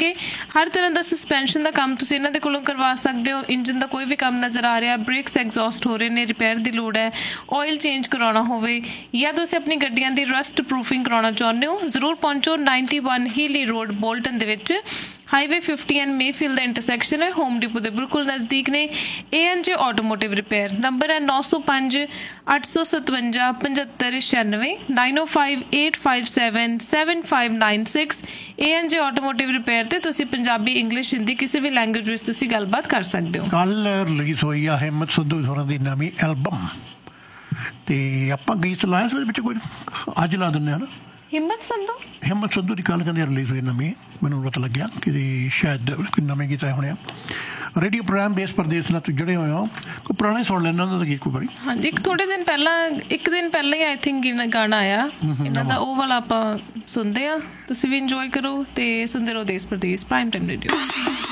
ਹੈਗੇ। ਹਰ ਤਰ੍ਹਾਂ ਦਾ ਸਸਪੈਂਸ਼ਨ ਦਾ ਕੰਮ ਤੁਸੀਂ ਇਹਨਾਂ ਦੇ ਕੋਲੋਂ ਕਰਵਾ ਸਕਦੇ ਹੋ। ਇੰਜਨ ਦਾ ਕੋਈ ਵੀ ਕੰਮ ਨਜ਼ਰ ਆ ਰਿਹਾ, ਬ੍ਰੇਕਸ ਐਗਜ਼ੌਸਟ ਹੋ ਰਹੇ ਨੇ, ਰਿਪੇਅਰ ਦੀ ਲੋੜ ਹੈ, ਆਇਲ ਚੇਂਜ ਕਰਵਾਉਣਾ ਹੋਵੇ, ਜਾਂ ਤੁਸੀਂ ਆਪਣੀ ਗੱਡੀਆਂ ਦੀ ਰਸਟ ਪ੍ਰੂਫਿੰਗ ਕਰਾਉਣਾ ਚਾਹੁੰਦੇ ਹੋ, ਜ਼ਰੂਰ ਪਹੁੰਚੋ 91 ਹੀਲੀ ਰੋਡ ਬੋਲਟਨ ਦੇ ਵਿੱਚ। Highway 50 and Mayfield the intersection ਹੈ, ਹੋਮ ਡਿਪੋ ਦੇ ਬਿਲਕੁਲ ਨਜ਼ਦੀਕ ਨੇ। ANJ ਆਟੋਮੋਟਿਵ ਰਿਪੇਅਰ, ਨੰਬਰ ਹੈ 905 857 7596 905 857 7596। ANJ ਆਟੋਮੋਟਿਵ ਰਿਪੇਅਰ ਤੇ ਤੁਸੀਂ ਪੰਜਾਬੀ, ਇੰਗਲਿਸ਼, ਹਿੰਦੀ ਕਿਸੇ ਵੀ ਲੈਂਗੁਏਜ ਵਿੱਚ ਤੁਸੀਂ ਗੱਲਬਾਤ ਕਰ ਸਕਦੇ ਹੋ। ਕੱਲ ਰਿਲੀਜ਼ ਹੋਈ ਆ ਹਿੰਮਤ ਸੰਧੂ ਹੋਰਾਂ ਦੀ ਨਵੀਂ ਐਲਬਮ, ਤੇ ਆਪਾਂ ਗੀਤ ਲਾਇਆ ਸੀ ਵਿੱਚ, ਕੋਈ ਅੱਜ ਲਾ ਦਿੰਦੇ ਹਾਂ ਨਾ। ਹਿੰਮਤ ਸੰਧੂ ਦੀ ਕੱਲ੍ਹ ਕਹਿੰਦੇ ਰਿਲੀਜ਼ ਹੋਈ ਨਵੀਂ, ਮੈਨੂੰ ਪਤਾ ਲੱਗਿਆ ਕਿ ਸ਼ਾਇਦ ਕੋਈ ਨਵੇਂ ਗੀਤ ਆਏ ਹੋਣੇ ਆ। ਰੇਡੀਓ ਪ੍ਰੋਗਰਾਮ ਦੇਸ਼ ਪ੍ਰਦੇਸ਼ ਨਾਲ ਤੁਸੀਂ ਜੁੜੇ ਹੋਏ ਹੋ, ਕੋਈ ਪੁਰਾਣੇ ਸੁਣ ਲੈਣਾ ਉਹਨਾਂ ਦਾ ਗੀਤ ਕੋਈ ਬੜੀ। ਹਾਂਜੀ, ਇੱਕ ਦਿਨ ਪਹਿਲਾਂ ਹੀ ਆਈ ਥਿੰਕ ਗਾਣਾ ਆਇਆ ਇਹਨਾਂ ਦਾ, ਉਹ ਵਾਲਾ ਆਪਾਂ ਸੁਣਦੇ ਹਾਂ। ਤੁਸੀਂ ਵੀ ਇੰਜੋਏ ਕਰੋ ਤੇ ਸੁਣਦੇ ਰਹੋ ਦੇਸ਼ ਪ੍ਰਦੇਸ਼ ਪ੍ਰਾਈਮ ਟਾਈਮ ਰੇਡੀਓ।